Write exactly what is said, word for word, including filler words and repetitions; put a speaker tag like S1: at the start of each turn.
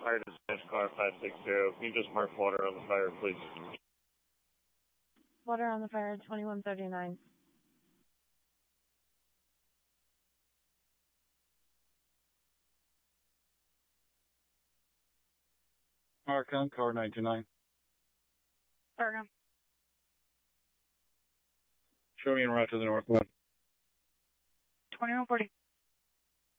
S1: fire dispatch car five six zero. Can you just mark water on the fire, please?
S2: Water on the fire, twenty-one thirty-nine.
S3: Mark on car nine two nine.
S2: Fargo.
S3: Show me en route to the northwest.
S2: twenty-one forty.